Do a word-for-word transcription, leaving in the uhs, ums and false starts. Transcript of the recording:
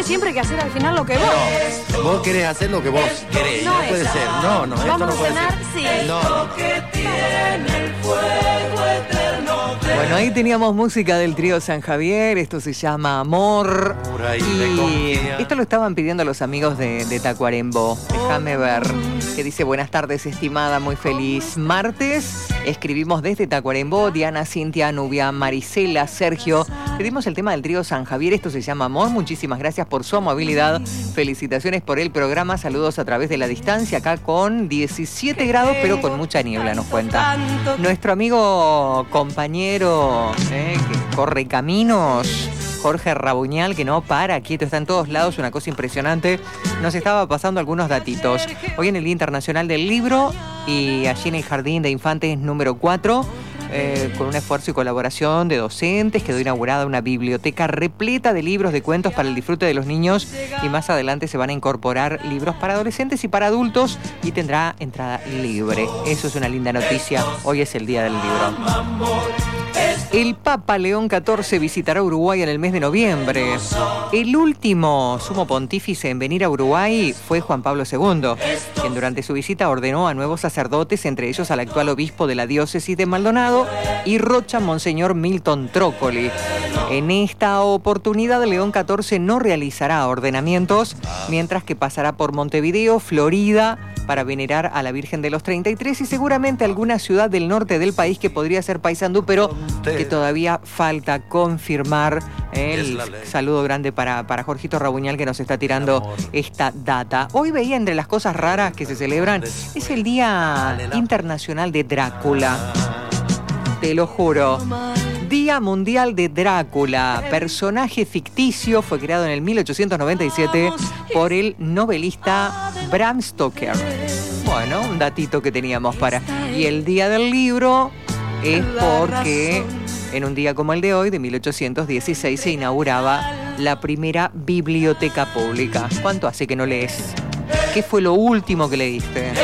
siempre que hacer al final lo que vos. No, vos querés hacer lo que vos querés. No, no puede eso. ser. No, no, esto Vamos no a puede cenar, ser. sí. No. Bueno, ahí teníamos música del trío San Javier, esto se llama Amor. Por ahí Y me confía. esto lo estaban pidiendo los amigos de, de Tacuarembó. Déjame ver. Que dice, buenas tardes, estimada, muy feliz martes. Escribimos desde Tacuarembó, Diana, Cintia, Nubia, Marisela, Sergio. Pedimos el tema del trío San Javier, esto se llama Amor. Muchísimas gracias por su amabilidad. Felicitaciones por el programa. Saludos a través de la distancia, acá con diecisiete grados, pero con mucha niebla, nos cuenta. Nuestro amigo compañero eh, que corre caminos, Jorge Rabuñal, que no para, quieto, está en todos lados, una cosa impresionante. Nos estaba pasando algunos datitos. Hoy en el Día Internacional del Libro y allí en el Jardín de Infantes número cuatro, eh, con un esfuerzo y colaboración de docentes, quedó inaugurada una biblioteca repleta de libros de cuentos para el disfrute de los niños y más adelante se van a incorporar libros para adolescentes y para adultos y tendrá entrada libre. Eso es una linda noticia. Hoy es el Día del Libro. El Papa León catorce visitará Uruguay en el mes de noviembre. El último sumo pontífice en venir a Uruguay fue Juan Pablo segundo, quien durante su visita ordenó a nuevos sacerdotes, entre ellos al actual obispo de la diócesis de Maldonado y Rocha, Monseñor Milton Trócoli. En esta oportunidad, León catorce no realizará ordenamientos, mientras que pasará por Montevideo, Florida, para venerar a la Virgen de los treinta y tres y seguramente alguna ciudad del norte del país que podría ser Paysandú, pero que todavía falta confirmar. El saludo grande para, para Jorgito Rabuñal, que nos está tirando esta data. Hoy veía entre las cosas raras que se celebran, es el Día Internacional de Drácula. Te lo juro. Día Mundial de Drácula, personaje ficticio, fue creado en el mil ochocientos noventa y siete por el novelista Bram Stoker. Bueno, un datito que teníamos para... Y el Día del Libro es porque en un día como el de hoy, de mil ochocientos dieciséis, se inauguraba la primera biblioteca pública. ¿Cuánto hace que no lees? ¿Qué fue lo último que leíste?